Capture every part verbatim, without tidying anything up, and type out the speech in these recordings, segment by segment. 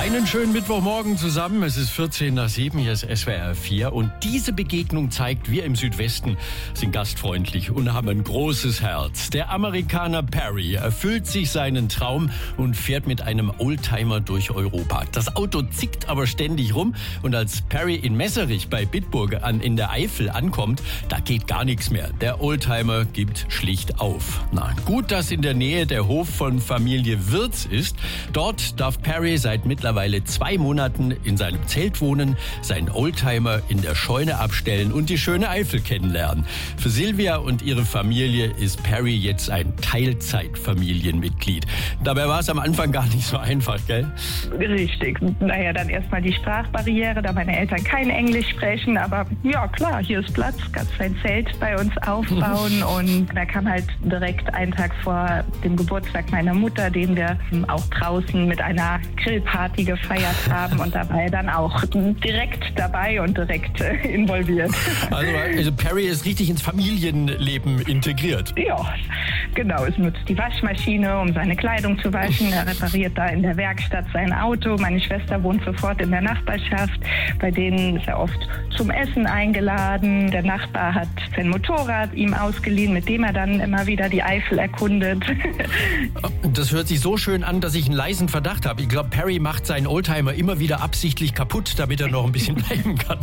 Einen schönen Mittwochmorgen zusammen. Es ist vierzehn nach sieben, hier ist S W R vier. Und diese Begegnung zeigt, wir im Südwesten sind gastfreundlich und haben ein großes Herz. Der Amerikaner Perry erfüllt sich seinen Traum und fährt mit einem Oldtimer durch Europa. Das Auto zickt aber ständig rum. Und als Perry in Messerich bei Bitburg an, in der Eifel ankommt, da geht gar nichts mehr. Der Oldtimer gibt schlicht auf. Na, gut, dass in der Nähe der Hof von Familie Wirz ist. Dort darf Perry seit mittlerweile zwei Monaten in seinem Zelt wohnen, seinen Oldtimer in der Scheune abstellen und die schöne Eifel kennenlernen. Für Silvia und ihre Familie ist Perry jetzt ein Teilzeitfamilienmitglied. Dabei war es am Anfang gar nicht so einfach, gell? Richtig. Naja, dann erstmal die Sprachbarriere, da meine Eltern kein Englisch sprechen, aber ja klar, hier ist Platz, kannst ein Zelt bei uns aufbauen und da kam halt direkt einen Tag vor dem Geburtstag meiner Mutter, den wir auch draußen mit einer Grillparty gefeiert haben und dabei dann auch direkt dabei und direkt äh, involviert. Also, also Perry ist richtig ins Familienleben integriert. Ja, genau. Es nutzt die Waschmaschine, um seine Kleidung zu waschen. Er repariert da in der Werkstatt sein Auto. Meine Schwester wohnt sofort in der Nachbarschaft. Bei denen ist er oft zum Essen eingeladen. Der Nachbar hat sein Motorrad ihm ausgeliehen, mit dem er dann immer wieder die Eifel erkundet. Das hört sich so schön an, dass ich einen leisen Verdacht habe. Ich glaube, Perry macht seinen Oldtimer immer wieder absichtlich kaputt, damit er noch ein bisschen bleiben kann.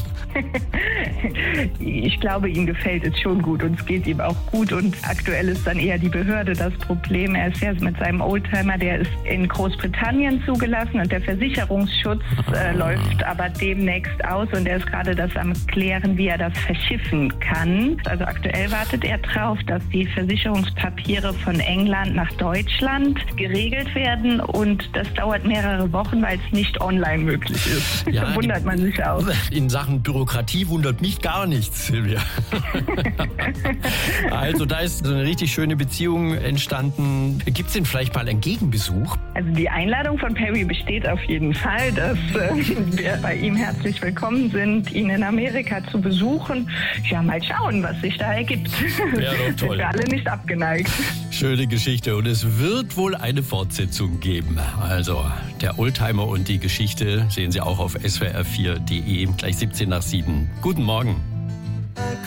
Ich glaube, ihm gefällt es schon gut und es geht ihm auch gut und aktuell ist dann eher die Behörde das Problem. Er ist ja mit seinem Oldtimer, der ist in Großbritannien zugelassen und der Versicherungsschutz äh, läuft aber demnächst aus und er ist gerade das am Klären, wie er das verschiffen kann. Also aktuell wartet er darauf, dass die Versicherungspapiere von England nach Deutschland geregelt werden und das dauert mehrere Wochen, weil es nicht online möglich ist. Ja, da wundert man sich auch. In Sachen Bürokratie wundert mich gar nichts, Silvia. Also da ist so eine richtig schöne Beziehung entstanden. Gibt es denn vielleicht mal einen Gegenbesuch? Also die Einladung von Perry besteht auf jeden Fall, dass äh, wir bei ihm herzlich willkommen sind, ihn in Amerika zu besuchen. Ja, mal schauen, was sich da ergibt. Wäre doch toll. Sind wir alle nicht abgeneigt. Schöne Geschichte und es wird wohl eine Fortsetzung geben. Also der Oldtimer und die Geschichte sehen Sie auch auf S W R vier punkt de, gleich siebzehn nach sieben. Guten Morgen.